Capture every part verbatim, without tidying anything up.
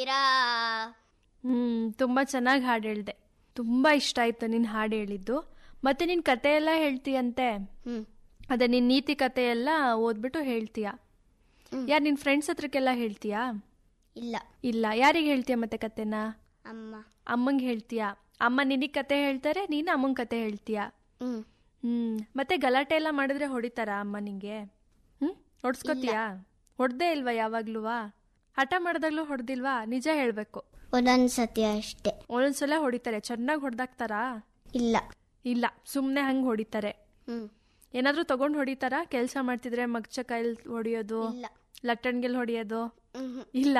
ಹ್ಮ್ ತುಂಬಾ ಚೆನ್ನಾಗಿ ಹಾಡು ಹೇಳ್ದೆ. ತುಂಬಾ ಇಷ್ಟ ಆಯ್ತು ನಿನ್ ಹಾಡು ಹೇಳಿದ್ದು. ಮತ್ತೆ ನಿನ್ ಕತೆ ಎಲ್ಲ ಹೇಳ್ತೀಯಂತೆ. ಅದೇ ನಿನ್ ನೀತಿ ಕತೆ ಎಲ್ಲ ಓದ್ಬಿಟ್ಟು ಹೇಳ್ತೀಯ. ಯಾರು ನಿನ್ ಫ್ರೆಂಡ್ಸ್ ಹತ್ರಕ್ಕೆಲ್ಲ ಹೇಳ್ತೀಯಾ? ಇಲ್ಲ ಇಲ್ಲ. ಯಾರಿಗೆ ಹೇಳ್ತೀಯ ಮತ್ತೆ ಕತೆನ? ಅಮ್ಮ. ಅಮ್ಮಂಗೆ ಹೇಳ್ತೀಯ. ಅಮ್ಮ ನಿನಗ್ ಕತೆ ಹೇಳ್ತಾರೆ, ನೀನು ಅಮ್ಮಂಗ್ ಕತೆ ಹೇಳ್ತೀಯ. ಹ್ಮ್ ಮತ್ತೆ ಗಲಾಟೆ ಎಲ್ಲ ಮಾಡಿದ್ರೆ ಹೊಡಿತಾರ ಅಮ್ಮ ನಿಂಗೆ? ಹ್ಮ್ ಹೊಡ್ಸ್ಕೊತೀಯಾ? ಹೊಡ್ದೇ ಇಲ್ವಾ ಯಾವಾಗ್ಲೂವಾ? ಹಠ ಮಾಡ್ದಾಗ್ಲೂ ಹೊಡ್ದಿಲ್ವಾ? ನಿಜ ಹೇಳ್ಬೇಕು. ಒಂದೊಂದ್ಸತಿ ಅಷ್ಟೇ. ಒಂದೊಂದ್ಸಲ ಹೊಡಿತಾರೆ. ಚೆನ್ನಾಗಿ ಹೊಡ್ದಾಕ್ತಾರಾ? ಇಲ್ಲ ಇಲ್ಲ, ಸುಮ್ನೆ ಹಂಗ್ ಹೊಡಿತಾರೆ. ಹ್ಮ್ ಏನಾದ್ರೂ ತಗೊಂಡ್ ಹೊಡಿತಾರ? ಕೆಲ್ಸ ಮಾಡ್ತಿದ್ರೆ ಮಗ್ಚ ಕೈಲ್ ಹೊಡಿಯೋದು, ಲಟ್ಟಣ್ಗೆಲ್ ಹೊಡಿಯೋದು? ಇಲ್ಲ.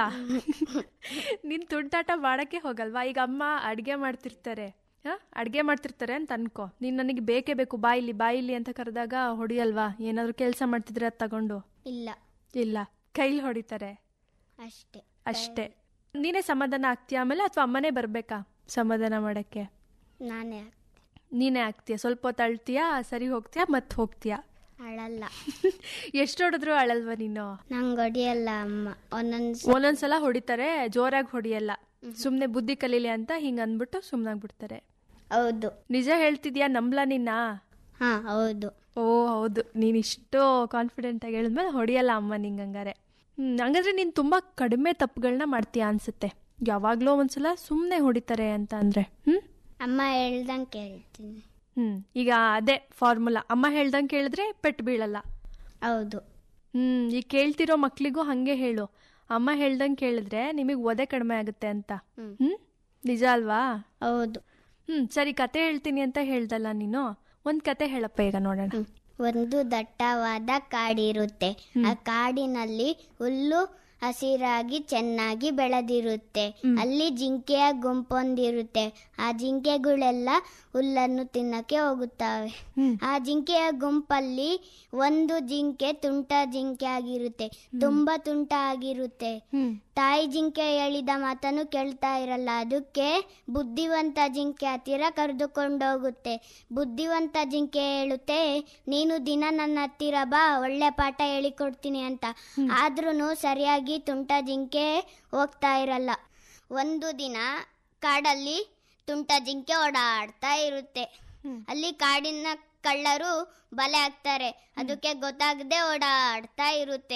ನಿನ್ ತುಂಟಾಟ ಮಾಡಕ್ಕೆ ಹೋಗಲ್ವಾ? ಈಗ ಅಮ್ಮ ಅಡ್ಗೆ ಮಾಡ್ತಿರ್ತಾರೆ, ಹ ಅಡ್ಗೆ ಮಾಡ್ತಿರ್ತಾರೆ ಅಂತ ಅನ್ಕೋ. ನೀನ್ ನನಗೆ ಬೇಕೇ ಬೇಕು, ಬಾಯಿಲಿ ಬಾಯಿಲಿ ಅಂತ ಕರೆದಾಗ ಹೊಡಿಯಲ್ವಾ? ಏನಾದ್ರು ಕೆಲ್ಸ ಮಾಡ್ತಿದ್ರೆ ಅದ್ ತಗೊಂಡು? ಇಲ್ಲ ಇಲ್ಲ, ಕೈಲಿ ಹೊಡಿತಾರೆ ಅಷ್ಟೇ ಅಷ್ಟೇ. ನೀನೇ ಸಮಾಧಾನ ಆಗ್ತೀಯ ಆಮೇಲೆ, ಅಥವಾ ಅಮ್ಮನೇ ಬರ್ಬೇಕಾ ಸಮಾಧಾನ ಮಾಡಕ್ಕೆ? ನಾನೇ ನೀನೇ ಆಗ್ತೀಯ. ಸ್ವಲ್ಪ ಹೊತ್ತು ಅಳ್ತೀಯಾ, ಸರಿ ಹೋಗ್ತೀಯಾ, ಮತ್ ಹೋಗ್ತೀಯಾ? ಅಳಲ್ಲ. ಎಷ್ಟು ಹೊಡೆದ್ರು ಅಳಲ್ವಾ ನೀನು? ನಂಗೆ ಹೊಡಿಯಲ್ಲ ಅಮ್ಮ. ಒಂದೊಂದ್ ಒಂದೊಂದ್ಸಲ ಹೊಡಿತಾರೆ, ಜೋರಾಗಿ ಹೊಡಿಯಲ್ಲ. ಸುಮ್ನೆ ಬುದ್ಧಿ ಕಲೀಲಿ ಅಂತ ಹಿಂಗ ಅಂದ್ಬಿಟ್ಟು ಸುಮ್ನಾಗ್ಬಿಡ್ತಾರೆ. ಹೌದು. ನಿಜ ಹೇಳ್ತಿದ್ಯಾ? ನಂಬ್ಲಾ ನಿನ್ನ? ಹಾ ಹೌದು. ಓ ಹೌದು. ನೀನ್ ಇಷ್ಟು ಕಾನ್ಫಿಡೆಂಟ್ ಆಗಿ ಹೇಳಿದ್ಮೇಲೆ ಹೊಡಿಯಲ್ಲ ಅಮ್ಮ ನಿಂಗೆ ಹಂಗಾರೆ. ಹ್ಮ್ ಹಂಗಂದ್ರೆ ನೀನ್ ತುಂಬಾ ಕಡಿಮೆ ತಪ್ಪುಗಳನ್ನ ಮಾಡ್ತೀಯ ಅನ್ಸುತ್ತೆ. ಯಾವಾಗ್ಲೋ ಒಂದ್ಸಲ ಸುಮ್ನೆ ಹೊಡಿತಾರೆ ಅಂತ ಅಂದ್ರೆ. ಹ್ಮ್ ಅಮ್ಮ ಹೇಳ್ದಂಗೆ ಕೇಳ್ತೀನಿ. ಹ್ಮ್ ಈಗ ಅದೇ ಫಾರ್ಮುಲಾ. ಅಮ್ಮ ಹೇಳ್ದಂಗೆ ಕೇಳಿದ್ರೆ ಪೆಟ್ಟು ಬೀಳಲ್ಲ. ಹೌದು. ಹ್ಮ್ ಈಗ ಕೇಳ್ತಿರೋ ಮಕ್ಳಿಗೂ ಹಂಗೆ ಹೇಳು, ಅಮ್ಮ ಹೇಳ್ದಂಗೆ ಕೇಳಿದ್ರೆ ನಿಮಗ್ ಒದೆ ಕಡಿಮೆ ಆಗುತ್ತೆ ಅಂತ. ಹ್ಮ್ ನಿಜ ಅಲ್ವಾ? ಹೌದು. ಹ್ಮ್ ಸರಿ, ಕತೆ ಹೇಳ್ತೀನಿ ಅಂತ ಹೇಳ್ದಲ್ಲ ನೀನು, ಒಂದ್ ಕತೆ ಹೇಳಪ್ಪ ಈಗ ನೋಡೋಣ. ಒಂದು ದಟ್ಟವಾದ ಕಾಡಿರುತ್ತೆ. ಆ ಕಾಡಿನಲ್ಲಿ ಹುಲ್ಲು ಹಸಿರಾಗಿ ಚೆನ್ನಾಗಿ ಬೆಳೆದಿರುತ್ತೆ. ಅಲ್ಲಿ ಜಿಂಕೆಯ ಗುಂಪೊಂದಿರುತ್ತೆ. ಆ ಜಿಂಕೆಗಳೆಲ್ಲ ಹುಲ್ಲನ್ನು ತಿನ್ನಕ್ಕೆ ಹೋಗುತ್ತವೆ. ಆ ಜಿಂಕೆಯ ಗುಂಪಲ್ಲಿ ಒಂದು ಜಿಂಕೆ ತುಂಟ ಜಿಂಕೆ ಆಗಿರುತ್ತೆ. ತುಂಬಾ ತುಂಟ ಆಗಿರುತ್ತೆ. ತಾಯಿ ಜಿಂಕೆ ಹೇಳಿದ ಮಾತನ್ನು ಕೇಳ್ತಾ ಇರಲ್ಲ. ಅದಕ್ಕೆ ಬುದ್ಧಿವಂತ ಜಿಂಕೆ ಹತ್ತಿರ ಕರೆದುಕೊಂಡೋಗುತ್ತೆ. ಬುದ್ಧಿವಂತ ಜಿಂಕೆ ಹೇಳುತ್ತೆ, ನೀನು ದಿನ ನನ್ನ ಹತ್ತಿರ ಬಾ, ಒಳ್ಳೆ ಪಾಠ ಹೇಳಿಕೊಡ್ತೀನಿ ಅಂತ. ಆದ್ರೂ ಸರಿಯಾಗಿ ತುಂಟ ಜಿಂಕೆ ಹೋಗ್ತಾ ಇರಲ್ಲ. ಒಂದು ದಿನ ಕಾಡಲ್ಲಿ ತುಂಟ ಜಿಂಕೆ ಓಡಾಡ್ತಾ ಇರುತ್ತೆ. ಅಲ್ಲಿ ಕಾಡಿನ ಕಳ್ಳರು ಬಲೆ ಹಾಕ್ತಾರೆ. ಅದಕ್ಕೆ ಗೊತ್ತಾಗದೆ ಓಡಾಡ್ತಾ ಇರುತ್ತೆ.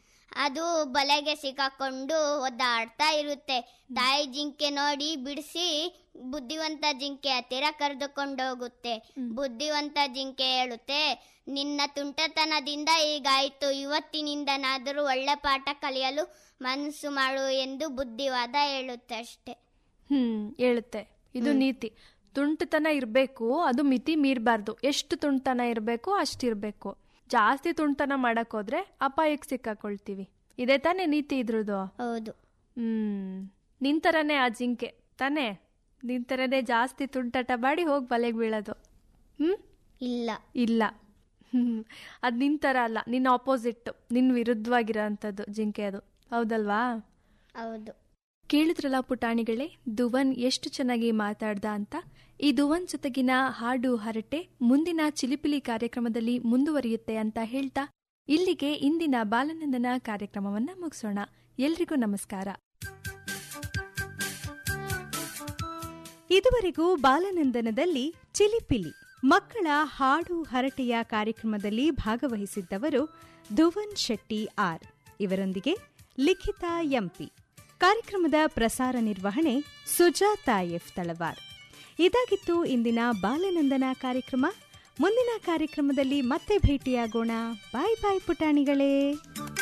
ಅದು ಬಲೆಗೆ ಸಿಕ್ಕಾಕೊಂಡು ಒದ್ದಾಡ್ತಾ ಇರುತ್ತೆ. ತಾಯಿ ಜಿಂಕೆ ನೋಡಿ ಬಿಡಿಸಿ ಬುದ್ಧಿವಂತ ಜಿಂಕೆ ಹತ್ತಿರ ಕರೆದುಕೊಂಡೋಗುತ್ತೆ. ಬುದ್ಧಿವಂತ ಜಿಂಕೆ ಹೇಳುತ್ತೆ, ನಿನ್ನ ತುಂಟತನದಿಂದ ಹೀಗಾಯ್ತು, ಇವತ್ತಿನಿಂದನಾದರೂ ಒಳ್ಳೆ ಪಾಠ ಕಲಿಯಲು ಮನಸ್ಸು ಮಾಡು ಎಂದು ಬುದ್ಧಿವಾದ ಹೇಳುತ್ತೆ ಅಷ್ಟೇ. ಹ್ಮ್ ಹೇಳುತ್ತೆ. ಇದು ನೀತಿ. ತುಂಟತನ ಇರ್ಬೇಕು, ಅದು ಮಿತಿ ಮೀರ್ಬಾರ್ದು. ಎಷ್ಟು ತುಂಟತನ ಇರ್ಬೇಕು ಅಷ್ಟಿರ್ಬೇಕು. ಜಾಸ್ತಿ ತುಂಟತನ ಮಾಡಕ್ ಹೋದ್ರೆ ಅಪಾಯಕ್ಕೆ ಸಿಕ್ಕಾಕೊಳ್ತೀವಿ. ಇದೇ ತಾನೇ ನೀತಿ ಇದ್ರದ್ದು? ಹೌದು. ಹ್ಮ್ ನಿಂತರನೇ ಆ ಜಿಂಕೆ ತಾನೇ? ನಿಂತರನೇ ಜಾಸ್ತಿ ತುಂಟಾಟ ಮಾಡಿ ಹೋಗಿ ಬಲೆಗೆ ಬೀಳೋದು. ಹ್ಮ್ ಇಲ್ಲ ಇಲ್ಲ ಹ್ಮ್ ಅದ್ ನಿಂತರ ಅಲ್ಲ, ನಿನ್ನ ಆಪೋಸಿಟ್, ನಿನ್ ವಿರುದ್ಧವಾಗಿರೋ ಅಂಥದ್ದು ಜಿಂಕೆ ಅದು. ಹೌದಲ್ವಾ? ಹೌದು. ಕೇಳಿದ್ರಲ್ಲ ಪುಟಾಣಿಗಳೇ, ಧುವನ್ ಎಷ್ಟು ಚೆನ್ನಾಗಿ ಮಾತಾಡ್ದ ಅಂತ. ಈ ಧುವನ್ ಜೊತೆಗಿನ ಹಾಡು ಹರಟೆ ಮುಂದಿನ ಚಿಲಿಪಿಲಿ ಕಾರ್ಯಕ್ರಮದಲ್ಲಿ ಮುಂದುವರಿಯುತ್ತೆ ಅಂತ ಹೇಳ್ತಾ ಇಲ್ಲಿಗೆ ಇಂದಿನ ಬಾಲನಂದನ ಕಾರ್ಯಕ್ರಮವನ್ನ ಮುಗಿಸೋಣ. ಎಲ್ರಿಗೂ ನಮಸ್ಕಾರ. ಇದುವರೆಗೂ ಬಾಲನಂದನದಲ್ಲಿ ಚಿಲಿಪಿಲಿ ಮಕ್ಕಳ ಹಾಡು ಹರಟೆಯ ಕಾರ್ಯಕ್ರಮದಲ್ಲಿ ಭಾಗವಹಿಸಿದ್ದವರು ಧುವನ್ ಶೆಟ್ಟಿ ಆರ್. ಇವರೊಂದಿಗೆ ಲಿಖಿತಾ ಎಂಪಿ. ಕಾರ್ಯಕ್ರಮದ ಪ್ರಸಾರ ನಿರ್ವಹಣೆ ಸುಜಾತಾ ಎಫ್ ತಳವಾರ್. ಇದಾಗಿತ್ತು ಇಂದಿನ ಬಾಲನಂದನ ಕಾರ್ಯಕ್ರಮ. ಮುಂದಿನ ಕಾರ್ಯಕ್ರಮದಲ್ಲಿ ಮತ್ತೆ ಭೇಟಿಯಾಗೋಣ. ಬಾಯ್ ಬಾಯ್ ಪುಟಾಣಿಗಳೇ.